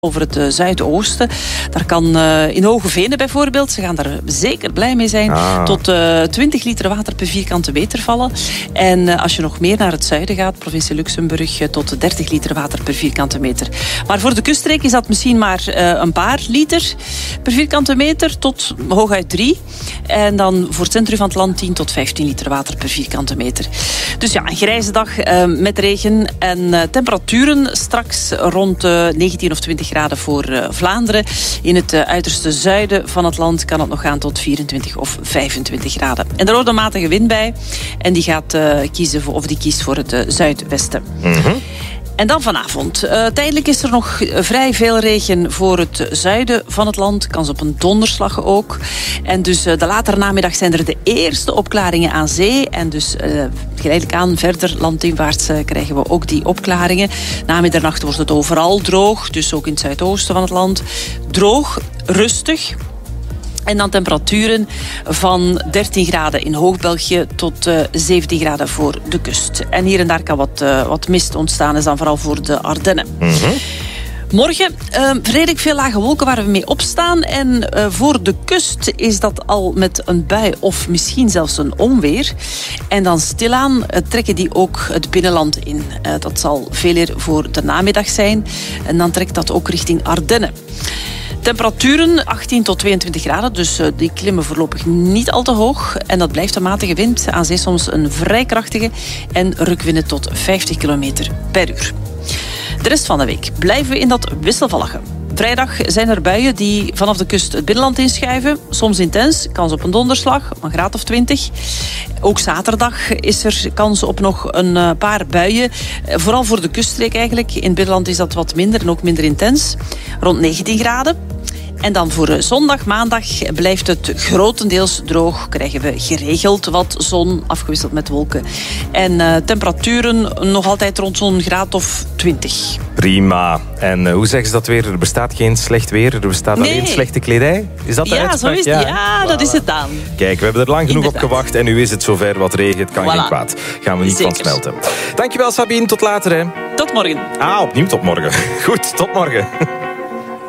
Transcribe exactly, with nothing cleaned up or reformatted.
over het uh, zuidoosten. Daar kan uh, in Hogevenen bijvoorbeeld, ze gaan daar zeker blij mee zijn, ah. tot uh, twintig liter water per vierkante meter vallen. En uh, als je nog meer naar het zuiden gaat, provincie Luxemburg, uh, tot dertig liter water per vierkante meter. Maar voor de kuststreek is dat misschien maar uh, een paar liter per vierkante meter, tot hooguit drie. En dan voor het centrum van het land tien tot vijftien liter water per vierkante meter. Dus ja, een grijze dag uh, met regen en uh, temperaturen straks rond uh, negentien of twintig graden voor uh, Vlaanderen. In het uh, uiterste zuiden van het land kan het nog gaan tot vierentwintig of vijfentwintig graden. En er hoort een matige wind bij. En die gaat uh, kiezen voor, of die kiest voor het uh, zuidwesten. Mm-hmm. En dan vanavond. Uh, tijdelijk is er nog vrij veel regen voor het zuiden van het land. Kans op een donderslag ook. En dus uh, de latere namiddag zijn er de eerste opklaringen aan zee. En dus uh, geleidelijk aan verder landinwaarts uh, krijgen we ook die opklaringen. Na middernacht wordt het overal droog. Dus ook in het zuidoosten van het land. Droog, rustig. En dan temperaturen van dertien graden in Hoog-België tot uh, zeventien graden voor de kust. En hier en daar kan wat, uh, wat mist ontstaan, is dan vooral voor de Ardennen. Mm-hmm. Morgen uh, redelijk veel lage wolken waar we mee opstaan. En uh, voor de kust is dat al met een bui of misschien zelfs een onweer. En dan stilaan uh, trekken die ook het binnenland in. Uh, dat zal veel eer voor de namiddag zijn. En dan trekt dat ook richting Ardennen. Temperaturen achttien tot tweeëntwintig graden, dus uh, die klimmen voorlopig niet al te hoog. En dat blijft een matige wind, aan zee soms een vrij krachtige en rukwinden tot vijftig kilometer per uur. De rest van de week blijven we in dat wisselvallige. Vrijdag zijn er buien die vanaf de kust het binnenland inschuiven. Soms intens, kans op een donderslag, een graad of twintig. Ook zaterdag is er kans op nog een paar buien. Vooral voor de kuststreek eigenlijk. In het binnenland is dat wat minder en ook minder intens. Rond negentien graden. En dan voor zondag, maandag blijft het grotendeels droog. Krijgen we geregeld wat zon, afgewisseld met wolken. En uh, temperaturen nog altijd rond zo'n graad of twintig. Prima. En uh, hoe zeggen ze dat weer? Er bestaat geen slecht weer, er bestaat nee. alleen slechte kledij. Is dat de ja, uitspraak? Zo is ja, ja, dat is het dan. Kijk, we hebben er lang genoeg Inderdaad. op gewacht en nu is het zover. Wat regent kan voilà. geen kwaad. Gaan we niet Zeker. van smelten. Dankjewel Sabine, tot later hè. Tot morgen. Ah, opnieuw tot morgen. Goed, tot morgen.